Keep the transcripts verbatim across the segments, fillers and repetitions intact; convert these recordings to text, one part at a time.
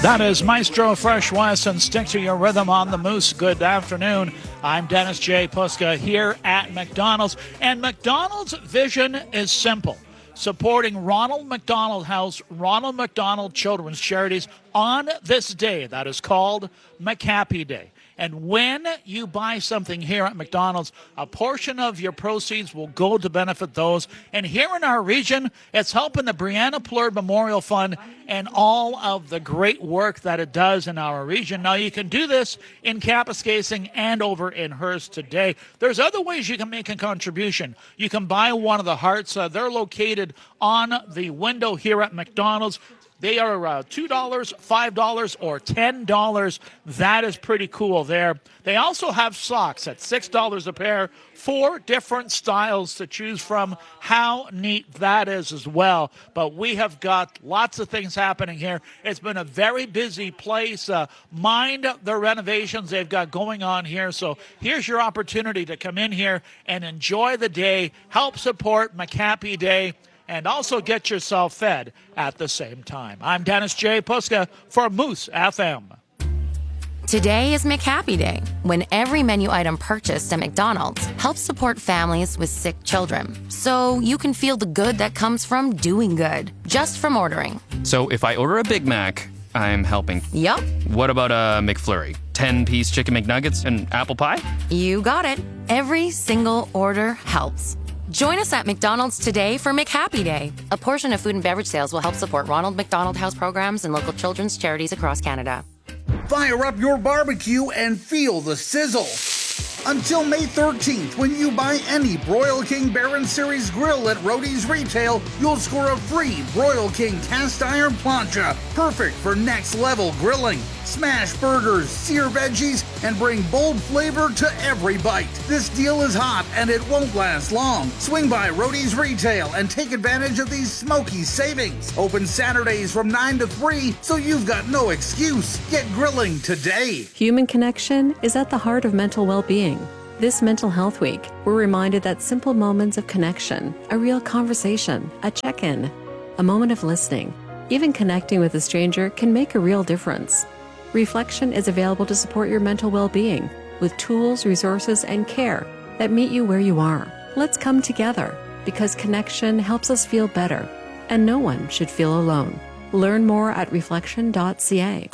That is Maestro Fresh West and Stick to Your Rhythm on the Moose. Good afternoon. I'm Dennis J. Puska here at McDonald's. And McDonald's vision is simple. Supporting Ronald McDonald House, Ronald McDonald Children's Charities on this day that is called McHappy Day. And when you buy something here at McDonald's, a portion of your proceeds will go to benefit those. And here in our region, it's helping the Brianna Plurd Memorial Fund and all of the great work that it does in our region. Now, you can do this in Kapuskasing and over in Hearst today. There's other ways you can make a contribution. You can buy one of the hearts. Uh, they're located on the window here at McDonald's. They are uh, two dollars, five dollars, or ten dollars. That is pretty cool there. They also have socks at six dollars a pair, four different styles to choose from. How neat that is as well. But we have got lots of things happening here. It's been a very busy place. Uh, mind the renovations they've got going on here. So here's your opportunity to come in here and enjoy the day, help support McHappy Day, and also get yourself fed at the same time. I'm Dennis J. Puska for Moose F M. Today is McHappy Day, when every menu item purchased at McDonald's helps support families with sick children. So you can feel the good that comes from doing good, just from ordering. So if I order a Big Mac, I'm helping. Yup. What about a McFlurry? ten-piece chicken McNuggets and apple pie? You got it. Every single order helps. Join us at McDonald's today for McHappy Day. A portion of food and beverage sales will help support Ronald McDonald House programs and local children's charities across Canada. Fire up your barbecue and feel the sizzle. Until May thirteenth, when you buy any Broil King Baron Series grill at Roadie's Retail, you'll score a free Broil King cast iron plancha, perfect for next level grilling. Smash burgers, sear veggies, and bring bold flavor to every bite. This deal is hot and it won't last long. Swing by Roadie's Retail and take advantage of these smoky savings. Open Saturdays from nine to three, so you've got no excuse. Get grilling today. Human connection is at the heart of mental well-being. This Mental Health Week, we're reminded that simple moments of connection, a real conversation, a check-in, a moment of listening, even connecting with a stranger can make a real difference. Reflection is available to support your mental well-being with tools, resources, and care that meet you where you are. Let's come together because connection helps us feel better, and no one should feel alone. Learn more at reflection dot c a.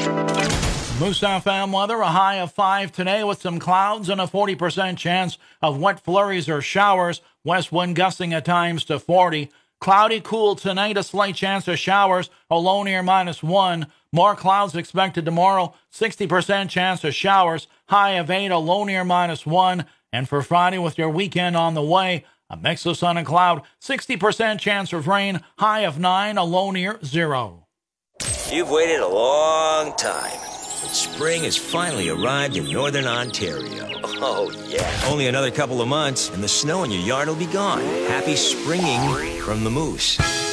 Moose F M weather, a high of five today with some clouds and a forty percent chance of wet flurries or showers. West wind gusting at times to forty. Cloudy, cool tonight, a slight chance of showers, a low near minus one. More clouds expected tomorrow, sixty percent chance of showers, high of eight, a low near minus one. And for Friday with your weekend on the way, a mix of sun and cloud, sixty percent chance of rain, high of nine, a low near zero. You've waited a long time. But spring has finally arrived in northern Ontario. Oh, yeah. Only another couple of months, and the snow in your yard will be gone. Happy springing from the Moose.